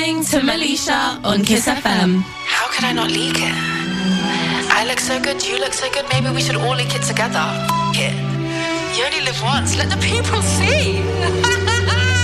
To Melisha on Kiss FM. How could I not leak it? I look so good, you look so good, maybe we should all leak it together. F*** it. You only live once, let the people see.